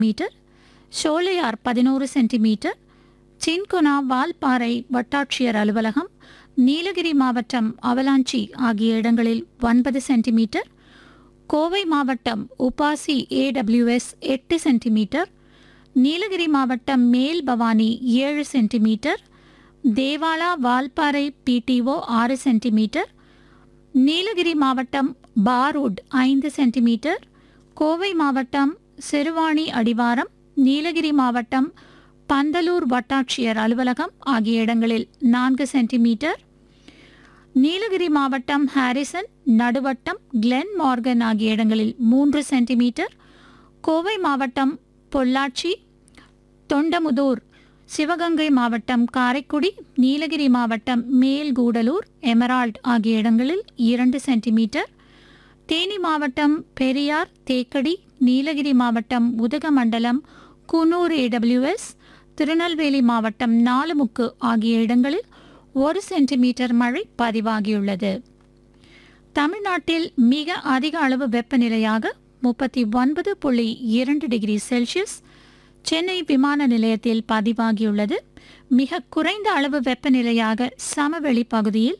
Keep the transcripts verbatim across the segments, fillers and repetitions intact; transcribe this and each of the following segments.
Metre, Sholayar பதினோரு centimetre, Cinchona Valparai வட்டாட்சியர் அலுவலகம், நீலகிரி மாவட்டம் அவலாஞ்சி ஆகிய இடங்களில் ஒன்பது சென்டிமீட்டர், கோவை மாவட்டம் உபாசி ஏடபிள்யூஎஸ் எட்டு சென்டிமீட்டர், நீலகிரி மாவட்டம் மேல் பவானி ஏழு சென்டிமீட்டர், தேவாலா வால்பாறை பிடிஓ ஆறு சென்டிமீட்டர், நீலகிரி மாவட்டம் பார்வுட் ஐந்து சென்டிமீட்டர், கோவை மாவட்டம் சிறுவாணி அடிவாரம், நீலகிரி மாவட்டம் பந்தலூர் வட்டாட்சியர் அலுவலகம் ஆகிய இடங்களில் நான்கு சென்டிமீட்டர், நீலகிரி மாவட்டம் ஹாரிசன், நடுவட்டம், கிளென் மார்கன் ஆகிய இடங்களில் மூன்று சென்டிமீட்டர், கோவை மாவட்டம் பொள்ளாச்சி, தொண்டமுதூர், சிவகங்கை மாவட்டம் காரைக்குடி, நீலகிரி மாவட்டம் மேல்கூடலூர், எமரால்ட் ஆகிய இடங்களில் இரண்டு சென்டிமீட்டர், தேனி மாவட்டம் பெரியார், தேக்கடி, நீலகிரி மாவட்டம் உதகமண்டலம், குன்னூர் ஏடபிள்யூஎஸ், திருநெல்வேலி மாவட்டம் நாலுமுக்கு ஆகிய இடங்களில் ஒரு சென்டிமீட்டர் மழை பதிவாகியுள்ளது. தமிழ்நாட்டில் மிக அதிக அளவு வெப்பநிலையாக முப்பத்தி ஒன்பது புள்ளி இரண்டு டிகிரி செல்சியஸ் சென்னை விமான நிலையத்தில் பதிவாகியுள்ளது. மிக குறைந்த அளவு வெப்பநிலையாக சமவெளி பகுதியில்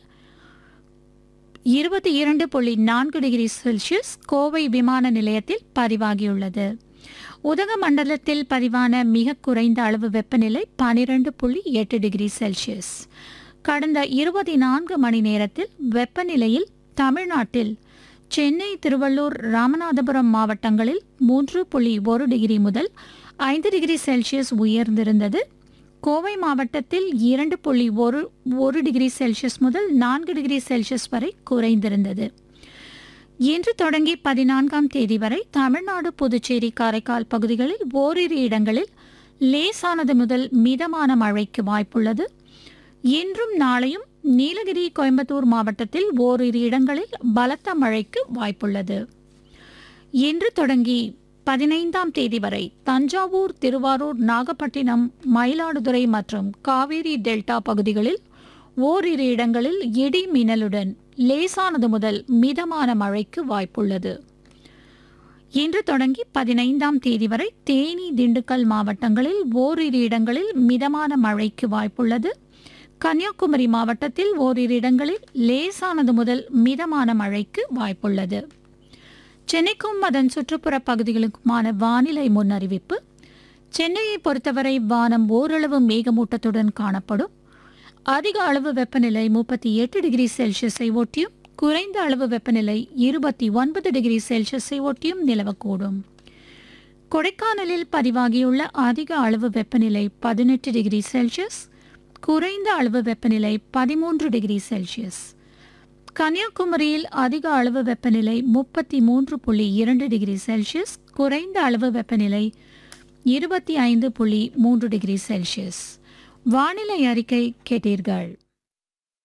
இருபத்தி இரண்டு புள்ளி நான்கு டிகிரி செல்சியஸ் கோவை விமான நிலையத்தில் பதிவாகியுள்ளது. உதகமண்டலத்தில் பதிவான மிக குறைந்த அளவு வெப்பநிலை பனிரெண்டு புள்ளி எட்டு டிகிரி செல்சியஸ். கடந்த இருபத்தி நான்கு மணி நேரத்தில் வெப்பநிலையில் தமிழ்நாட்டில் சென்னை, திருவள்ளூர், ராமநாதபுரம் மாவட்டங்களில் மூன்று புள்ளி ஒரு டிகிரி முதல் ஐந்து டிகிரி செல்சியஸ் உயர்ந்திருந்தது. கோவை மாவட்டத்தில் இரண்டு புள்ளி ஒரு ஒரு டிகிரி செல்சியஸ் முதல் நான்கு டிகிரி செல்சியஸ் வரை குறைந்திருந்தது. இன்று தொடங்கி பதினான்காம் தேதி வரை தமிழ்நாடு, புதுச்சேரி, காரைக்கால் பகுதிகளில் ஓரிரு இடங்களில் லேசானது முதல் மிதமான மழைக்கு வாய்ப்புள்ளது. இன்றும் நாளையும் நீலகிரி, கோயம்புத்தூர் மாவட்டத்தில் ஓரிரு இடங்களில் பலத்த மழைக்கு வாய்ப்புள்ளது. இன்று தொடங்கி பதினைந்தாம் தேதி வரை தஞ்சாவூர், திருவாரூர், நாகப்பட்டினம், மயிலாடுதுறை மற்றும் காவேரி டெல்டா பகுதிகளில் ஓரிரு இடங்களில் இடி மின்னலுடன் லேசானது முதல் மிதமான மழைக்கு வாய்ப்புள்ளது. இன்று தொடங்கி பதினைந்தாம் தேதி வரை தேனி, திண்டுக்கல் மாவட்டங்களில் ஓரிரு இடங்களில் மிதமான மழைக்கு வாய்ப்புள்ளது. கன்னியாகுமரி மாவட்டத்தில் ஓரிரு இடங்களில் லேசானது முதல் மிதமான மழைக்கு வாய்ப்புள்ளது. சென்னைக்கும் அதன் சுற்றுப்புற பகுதிகளுக்குமான வானிலை முன்னறிவிப்பு. சென்னையை பொறுத்தவரை வானம் ஓரளவு மேகமூட்டத்துடன் காணப்படும். அதிக அளவு வெப்பநிலை முப்பத்தி எட்டு டிகிரி செல்சியஸை ஒட்டியும், குறைந்த அளவு வெப்பநிலை இருபத்தி ஒன்பது டிகிரி செல்சியஸை ஒட்டியும் நிலவக்கூடும். கொடைக்கானலில் பதிவாகியுள்ள அதிக அளவு வெப்பநிலை பதினெட்டு டிகிரி செல்சியஸ், குறைந்த அளவு வெப்பநிலை பதிமூன்று டிகிரி செல்சியஸ். கன்னியாகுமரியில் அதிக அளவு வெப்பநிலை முப்பத்தி மூன்று புள்ளி இரண்டு டிகிரி செல்சியஸ், குறைந்த அளவு வெப்பநிலை இருபத்தி ஐந்து புள்ளி மூன்று டிகிரி செல்சியஸ். வானிலை அறிக்கை கேட்டீர்கள்.